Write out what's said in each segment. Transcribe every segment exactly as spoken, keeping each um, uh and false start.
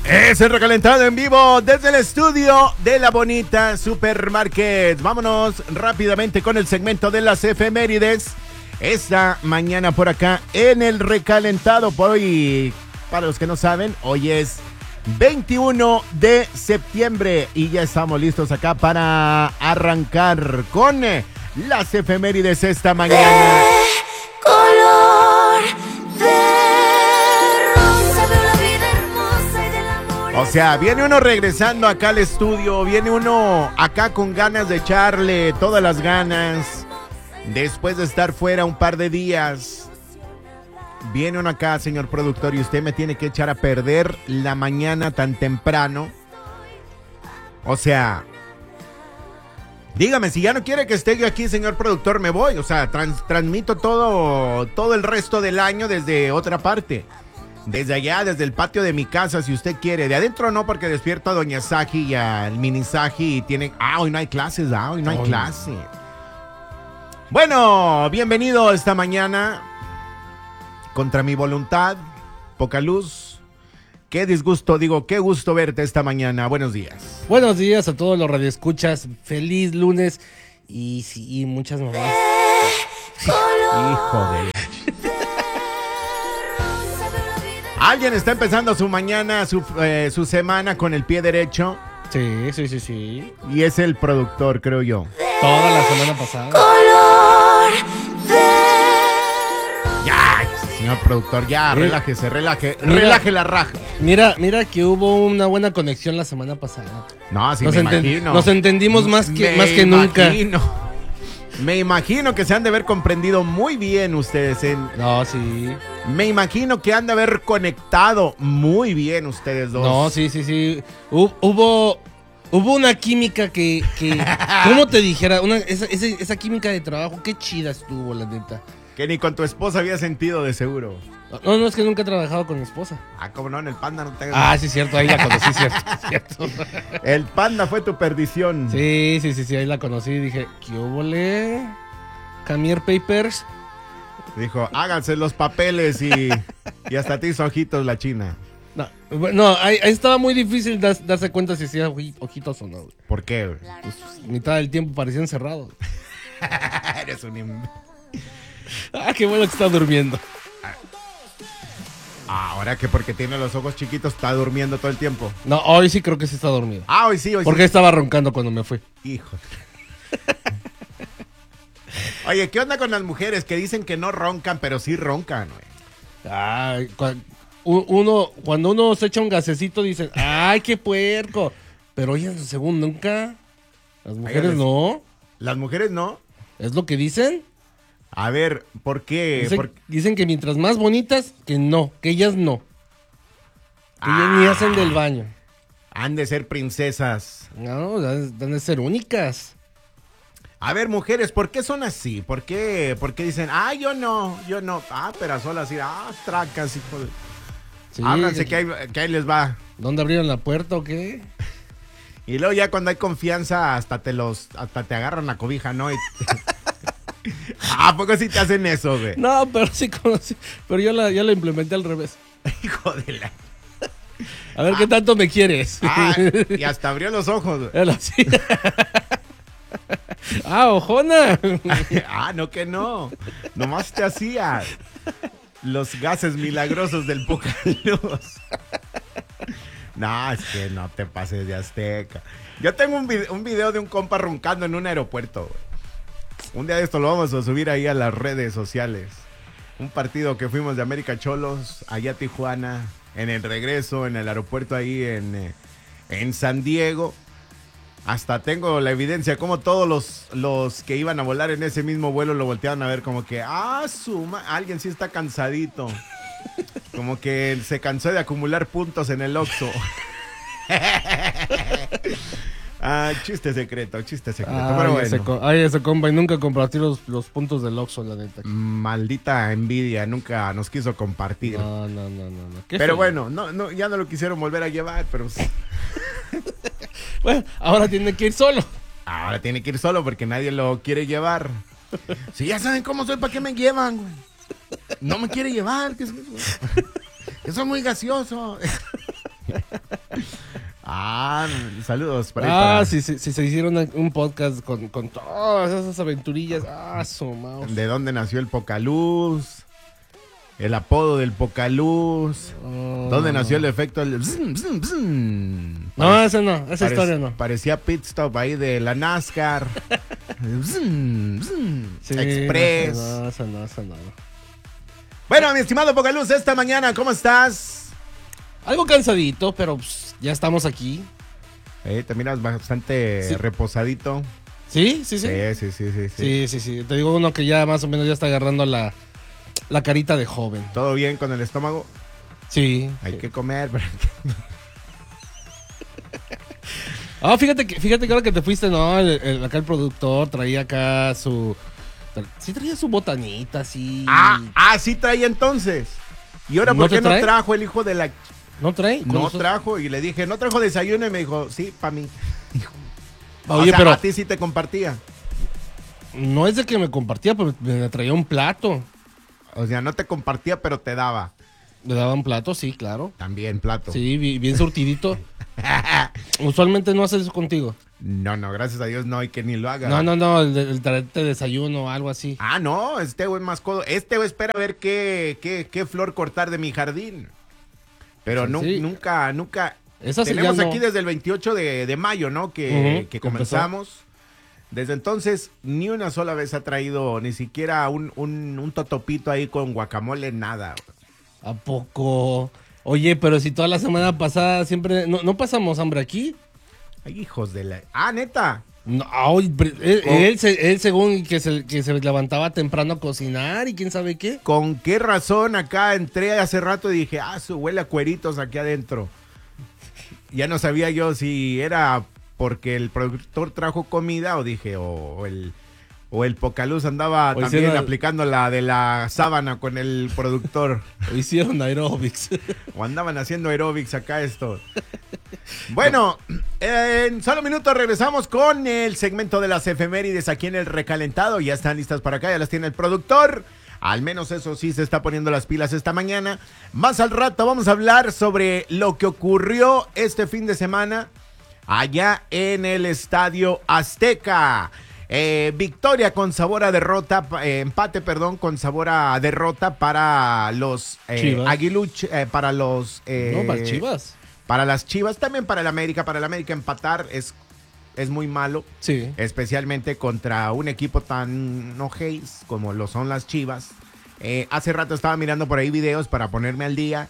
Es el recalentado en vivo desde el estudio de La Bonita Supermarket. Vámonos rápidamente con el segmento de las efemérides. Esta mañana por acá en el recalentado. Por hoy, para los que no saben, hoy es veintiuno de septiembre y ya estamos listos acá para arrancar con las efemérides esta mañana. De color de rosa, veo la vida hermosa y del amor. O sea, viene uno regresando acá al estudio, viene uno acá con ganas de echarle todas las ganas, después de estar fuera un par de días. Viene uno acá, señor productor, y usted me tiene que echar a perder la mañana tan temprano. O sea, dígame, si ya no quiere que esté yo aquí, señor productor, me voy. O sea, trans, transmito todo, todo el resto del año desde otra parte. Desde allá, desde el patio de mi casa, si usted quiere. De adentro no, porque despierto a doña Saji y al mini Saji y tienen... Ah, hoy no hay clases, ah, hoy no hay oh, clase. Bueno, bienvenido esta mañana. Contra mi voluntad, poca luz. Qué disgusto, digo, qué gusto verte esta mañana. Buenos días. Buenos días a todos los radioescuchas. Feliz lunes. Y sí, y muchas mamás. Hijo de... Alguien está empezando su mañana, su, eh, su semana con el pie derecho. Sí, sí, sí, sí. Y es el productor, creo yo. Toda la semana pasada. Color de... Ya, señor productor, ya, Mira, relájese, relaje, mira, relaje la raja. Mira, mira que hubo una buena conexión la semana pasada. No, sí, nos me enten- imagino. Nos entendimos más que, me más que nunca. Imagino. Me imagino que se han de haber comprendido muy bien ustedes. En... No, sí. Me imagino que han de haber conectado muy bien ustedes dos. No, sí, sí, sí. Hu- Hubo, hubo una química que, que ¿cómo te dijera? Una, esa, esa, esa química de trabajo, qué chida estuvo, la neta. Que ni con tu esposa había sentido, de seguro. No, no, es que nunca he trabajado con mi esposa. Ah, cómo no, en el Panda no te hagas... Ah, sí, cierto, ahí la conocí, cierto, cierto. El Panda fue tu perdición. Sí, sí, sí, sí, ahí la conocí y dije, ¿qué óvole? Camier Papers. Dijo, háganse los papeles y, y hasta te hizo ojitos la china. No, no ahí, ahí estaba muy difícil das, darse cuenta si hacía oji- ojitos o no. ¿Por qué, güey? Pues, mitad del tiempo parecían cerrados. Eres un... im- Ah, qué bueno que está durmiendo. Ahora que porque tiene los ojos chiquitos está durmiendo todo el tiempo. No, hoy sí creo que sí está dormido. Ah, hoy sí, hoy Porque sí. estaba roncando cuando me fui. Hijo. Oye, ¿qué onda con las mujeres que dicen que no roncan, pero sí roncan, güey? Ay, cua- u- uno, cuando uno se echa un gasecito dicen, ay, qué puerco. Pero oye, según nunca, las mujeres Óigales. no. ¿Las mujeres no? ¿Es lo que dicen? A ver, ¿por qué? Dicen, ¿Por... dicen que mientras más bonitas, que no, que ellas no. Que ellas ni hacen del baño. Han de ser princesas. No, han de ser únicas. A ver, mujeres, ¿por qué son así? ¿Por qué, por qué dicen, ah, yo no, yo no? Ah, pero solas así, ah, tracas, hijo de... Sí, Háblanse que ahí, que ahí les va. ¿Dónde abrieron la puerta o qué? Y luego ya cuando hay confianza, hasta te los, hasta te agarran la cobija, ¿no? Y... ¿A poco sí te hacen eso, güey? No, pero sí conocí. Pero yo la, ya la implementé al revés. Hijo de la... A ver qué tanto me quieres. Ah, y hasta abrió los ojos, güey. Él así. Ah, ojona. Ah, no que no. Nomás te hacía los gases milagrosos del poca luz. No, es que no te pases de azteca. Yo tengo un video, un video de un compa roncando en un aeropuerto, güey. Un día de esto lo vamos a subir ahí a las redes sociales. Un partido que fuimos de América Cholos, allá a Tijuana, en el regreso, en el aeropuerto ahí en, eh, en San Diego. Hasta tengo la evidencia como todos los, los que iban a volar en ese mismo vuelo lo volteaban a ver como que, ah, su ma- alguien sí está cansadito. Como que se cansó de acumular puntos en el Oxxo. Ah, chiste secreto, chiste secreto. Ay, pero ese, bueno. co- ay, ese compa, y nunca compartí los, los puntos del Oxxo, la neta. Maldita envidia, nunca nos quiso compartir. No, no, no, no. no. Qué Pero feo. bueno, no, no, ya no lo quisieron volver a llevar, pero Bueno, ahora tiene que ir solo. ahora tiene que ir solo porque nadie lo quiere llevar. Si ya saben cómo soy, ¿para qué me llevan, güey? No me quiere llevar, que, es- que soy muy gaseoso. Ah, saludos para ahí, Ah, para- sí, sí, sí, se hicieron una- un podcast con, con todas esas aventurillas. Ah, su mouse. ¿De dónde nació el Pocaluz? El apodo del Pocaluz. Oh, ¿Dónde no, nació no. el efecto del bzz, bzz, bzz? No, Pare- esa no, esa parec- historia no. Parecía pit stop ahí de la NASCAR. Bzz, bzz, Sí, Express. No, esa no, esa no. Bueno, mi estimado Pocaluz, esta mañana, ¿cómo estás? Algo cansadito, pero pues, ya estamos aquí. Eh, te miras bastante Sí. reposadito. ¿Sí? ¿Sí, sí? Sí, sí, sí, sí, sí. Sí, sí, sí. Te digo uno que ya más o menos ya está agarrando la, la carita de joven. ¿Todo bien con el estómago? Sí. Hay sí. que comer. pero- Ah, fíjate que, fíjate que ahora que te fuiste, no, el- el- acá el productor traía acá su... tra- Sí traía su botanita, sí. Ah, ah, sí traía entonces. ¿Y ahora ¿No por te qué no trae? trajo el hijo de la... ¿No trae? No ¿Con trajo? Y le dije, ¿no trajo desayuno? Y me dijo, sí, para mí. Oye, o sea, pero a ti sí te compartía. no es de que me compartía, pero me traía un plato. O sea, no te compartía, pero te daba. Le daba un plato, sí, claro. También plato. Sí, bi- bien surtidito. Usualmente no haces eso contigo. No, no, gracias a Dios no hay que ni lo haga. No, no, no, el, de- el traerte desayuno o algo así. Ah, no, este güey más codo. Este güey espera a ver qué, qué, qué flor cortar de mi jardín. Pero Sí, nu- sí. nunca, nunca. Esa sí Tenemos ya no. aquí desde el veintiocho de, de mayo, ¿no? Que, Ujú, que que comenzamos. Desde entonces, ni una sola vez ha traído ni siquiera un, un, un totopito ahí con guacamole, nada. ¿A poco? Oye, pero si toda la semana pasada siempre... ¿No, no pasamos hambre aquí? Ay, hijos de la... Ah, neta. No, ay, pre- él, Oh. él se- él según que se, que se levantaba temprano a cocinar y quién sabe qué. ¿Con qué razón acá entré hace rato y dije, ah, su huele a cueritos aquí adentro? Ya no sabía yo si era porque el productor trajo comida o dije, o, o el... O el Pocaluz andaba O también hicieron- aplicando la de la sábana con el productor. O hicieron aerobics. O andaban haciendo aerobics acá esto. Bueno, en solo minutos regresamos con el segmento de las efemérides aquí en el recalentado. Ya están listas para acá, ya las tiene el productor. Al menos eso sí se está poniendo las pilas esta mañana. Más al rato vamos a hablar sobre lo que ocurrió este fin de semana allá en el Estadio Azteca. Eh, victoria con sabor a derrota, eh, empate, perdón, con sabor a derrota para los eh, Chivas. Aguiluch, eh, para los eh, no, para Chivas. para las Chivas, también para el América. Para el América empatar es, es muy malo, Sí. especialmente contra un equipo tan ojéis como lo son las Chivas. Eh, hace rato estaba mirando por ahí videos para ponerme al día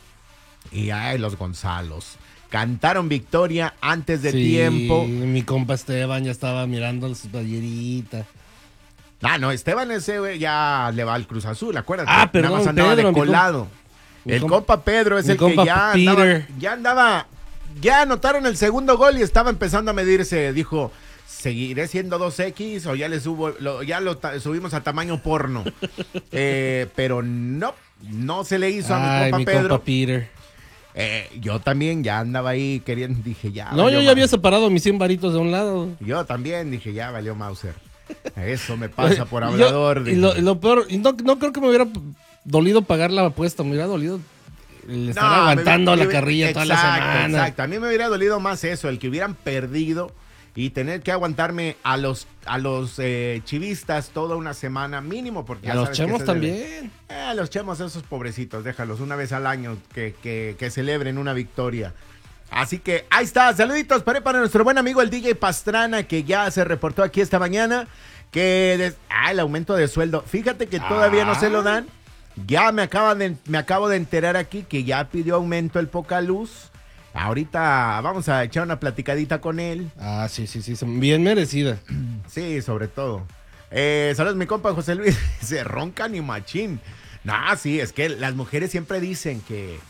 y ay, los Gonzalos cantaron victoria antes de Sí, tiempo. mi compa Esteban ya estaba mirando sus playeritas. Ah, no, Esteban ese güey ya le va al Cruz Azul, acuérdate. Ah, perdón, Nada más andaba Pedro, de mi com- colado. mi El com- compa Pedro es mi el que compa ya andaba, Peter. ya andaba, ya anotaron el segundo gol y estaba empezando a medirse. Dijo, ¿seguiré siendo dos equis o ya le subo, lo- ya lo ta- subimos a tamaño porno? Eh, pero no, no se le hizo a Ay, mi compa mi Pedro. compa Peter. Eh, yo también ya andaba ahí queriendo, dije ya. No, valió yo ya había Mauser. separado mis cien varitos de un lado. Yo también dije ya valió Mauser. Eso me pasa por Yo- hablador. y, lo, y lo peor, y no, no creo que me hubiera dolido pagar la apuesta, me hubiera dolido el estar No, aguantando me- la me- carrilla toda la exacto, semana. Exacto, a mí me hubiera dolido más eso, el que hubieran perdido y tener que aguantarme a los a los eh, chivistas toda una semana mínimo, porque ya A los sabes que chemos se debe. también. Eh, a los chemos, esos pobrecitos, déjalos una vez al año que, que, que celebren una victoria. Así que ahí está, saluditos para, para nuestro buen amigo el D J Pastrana, que ya se reportó aquí esta mañana, que des- ah, el aumento de sueldo, fíjate que todavía no se lo dan, ya me, acaba de, me acabo de enterar aquí que ya pidió aumento el Pocaluz, ahorita vamos a echar una platicadita con él, Ah, sí, sí, sí, son bien merecida. sí, sobre todo. Eh, saludos mi compa José Luis, se ronca ni machín. No, sí, es que las mujeres siempre dicen que,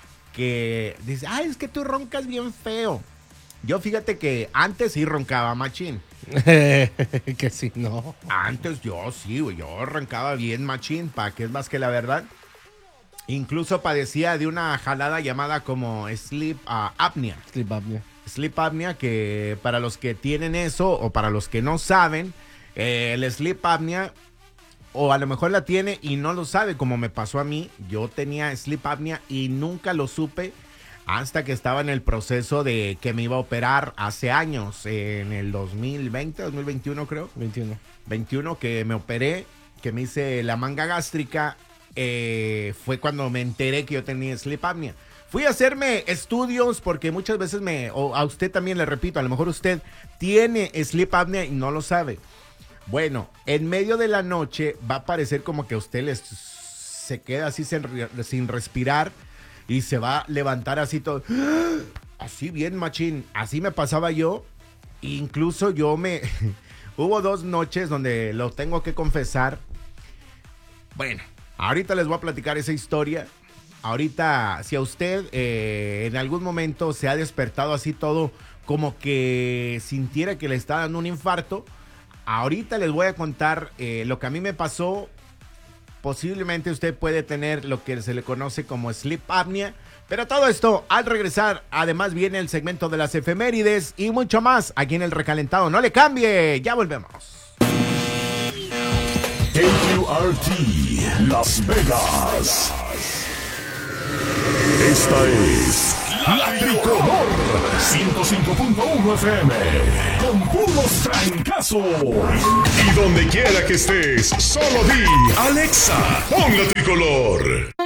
que, dice, ay, es que tú roncas bien feo. Yo fíjate que antes sí roncaba machín. Que sí, no. Antes yo sí, güey, yo roncaba bien machín, para que es más que la verdad. Incluso padecía de una jalada llamada como sleep ah, apnea. Sleep apnea. Sleep apnea, que para los que tienen eso o para los que no saben, eh, el sleep apnea, o a lo mejor la tiene y no lo sabe, como me pasó a mí. Yo tenía sleep apnea y nunca lo supe hasta que estaba en el proceso de que me iba a operar hace años, en el dos mil veinte, dos mil veintiuno creo. veintiuno. veintiuno que me operé, que me hice la manga gástrica, eh, fue cuando me enteré que yo tenía sleep apnea. Fui a hacerme estudios porque muchas veces me, o a usted también le repito, a lo mejor usted tiene sleep apnea y no lo sabe. Bueno, en medio de la noche va a parecer como que usted les, se queda así sin, sin respirar y se va a levantar así todo, así bien machín. Así me pasaba yo, incluso yo me, hubo dos noches donde lo tengo que confesar. Bueno, ahorita les voy a platicar esa historia. Ahorita, si a usted eh, en algún momento se ha despertado así todo, como que sintiera que le está dando un infarto, ahorita les voy a contar eh, lo que a mí me pasó. Posiblemente usted puede tener lo que se le conoce como sleep apnea. Pero todo esto, al regresar, además viene el segmento de las efemérides y mucho más aquí en El Recalentado. No le cambie, ya volvemos. K Q R T, Las Vegas. Esta es La Tricolor, ciento cinco punto uno F M, con puros trancazos. Y donde quiera que estés, solo di, Alexa, pon La Tricolor.